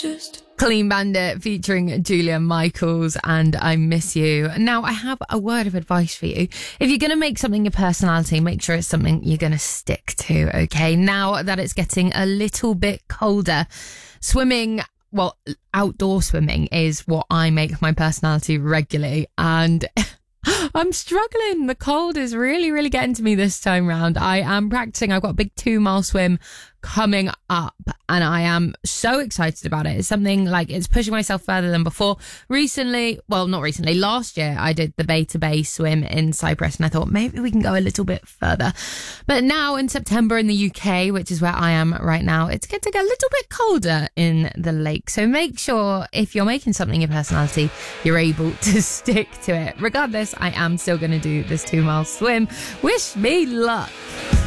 Clean Bandit featuring Julia Michaels and I Miss You. Now, I have a word of advice for you. If you're going to make something your personality, make sure it's something you're going to stick to, okay? Now that it's getting a little bit colder, swimming, well, outdoor swimming is what I make my personality regularly, and I'm struggling. The cold is really getting to me this time round. I am practicing. I've got a big 2-mile swim coming up and I am so excited about it. It's something like, it's pushing myself further than before. Last year I did the Bay to Bay swim in Cyprus and I thought maybe we can go a little bit further. But now in September in the UK, which is where I am right now, it's getting a little bit colder in the lake. So make sure if you're making something your personality, you're able to stick to it. Regardless, I am still going to do this 2-mile swim. Wish me luck.